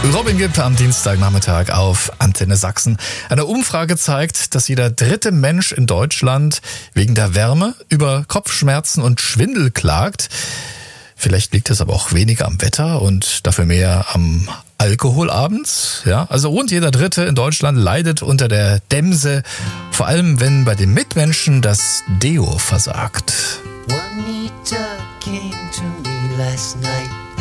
Robin Gibb am Dienstagnachmittag auf Antenne Sachsen. Eine Umfrage zeigt, dass jeder dritte Mensch in Deutschland wegen der Wärme über Kopfschmerzen und Schwindel klagt. Vielleicht liegt es aber auch weniger am Wetter und dafür mehr am Alkohol abends. Ja, also rund jeder Dritte in Deutschland leidet unter der Dämse, vor allem wenn bei den Mitmenschen das Deo versagt. Juanita came to me last night.